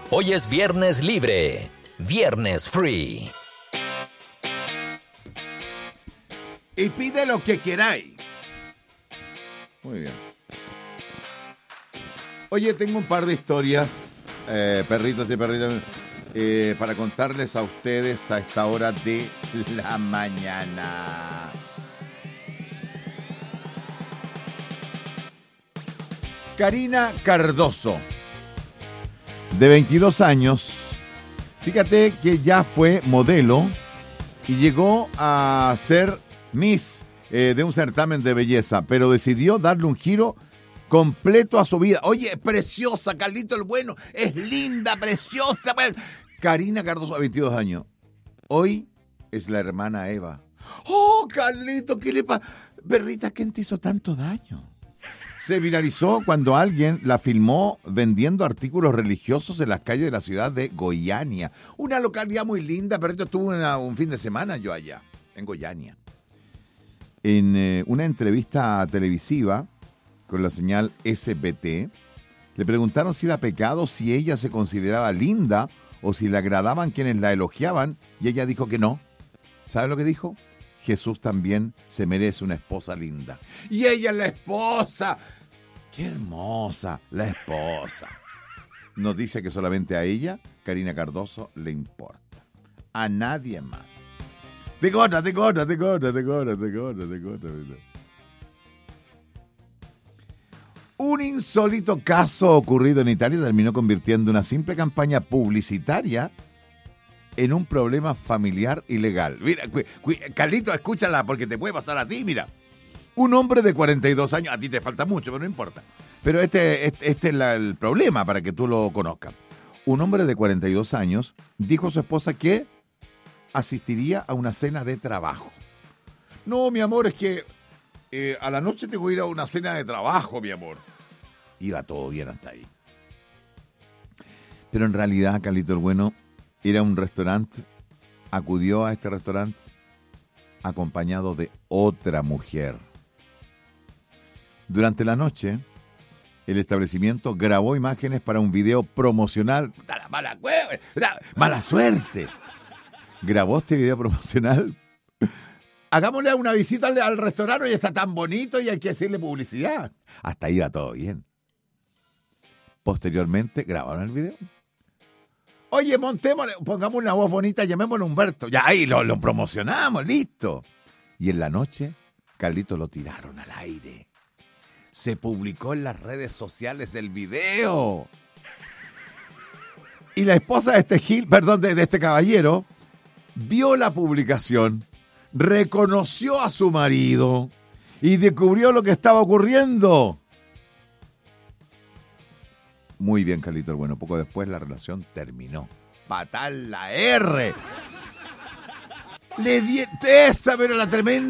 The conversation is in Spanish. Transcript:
Hoy es viernes libre, viernes free. Y pide lo que queráis. Muy bien. Oye, tengo un par de historias, perritos y perritas, para contarles a ustedes a esta hora de la mañana. Karina Cardoso, de 22 años, fíjate que ya fue modelo y llegó a ser Miss de un certamen de belleza, pero decidió darle un giro completo a su vida. Oye, preciosa, Carlito el Bueno, es linda, preciosa. Karina Cardoso, de 22 años. Hoy es la hermana Eva. Oh, Carlito, ¿qué le pasa? Berrita, ¿quién te hizo tanto daño? Se viralizó cuando alguien la filmó vendiendo artículos religiosos en las calles de la ciudad de Goiânia. Una localidad muy linda, perrito. Estuve un fin de semana yo allá, en Goiânia. En una entrevista televisiva con la señal SBT, le preguntaron si era pecado, si ella se consideraba linda o si le agradaban quienes la elogiaban, y ella dijo que no. ¿Sabe lo que dijo? Jesús también se merece una esposa linda. Y ella es la esposa. ¡Qué hermosa la esposa! Nos dice que solamente a ella, Karina Cardoso, le importa. A nadie más. Te corta. Un insólito caso ocurrido en Italia terminó convirtiendo una simple campaña publicitaria en un problema familiar ilegal. Mira, Carlito, escúchala porque te puede pasar a ti, mira. Un hombre de 42 años, a ti te falta mucho, pero no importa. Pero este es el problema para que tú lo conozcas. Un hombre de 42 años dijo a su esposa que asistiría a una cena de trabajo. No, mi amor, es que a la noche tengo que ir a una cena de trabajo, mi amor. Iba todo bien hasta ahí. Pero en realidad, Carlito el Bueno era un restaurante, acudió a este restaurante acompañado de otra mujer. Durante la noche, el establecimiento grabó imágenes para un video promocional. ¡Mala suerte! Grabó este video promocional. Hagámosle una visita al restaurante y está tan bonito y hay que hacerle publicidad. Hasta ahí va todo bien. Posteriormente grabaron el video. Oye, montémosle, pongamos una voz bonita, llamémosle Humberto. Ya ahí lo promocionamos, listo. Y en la noche, Carlito lo tiraron al aire. Se publicó en las redes sociales el video. Y la esposa de de este caballero, vio la publicación, reconoció a su marido y descubrió lo que estaba ocurriendo. Muy bien, Carlito el Bueno. Poco después la relación terminó. Fatal la R. Le di esa, pero la tremenda.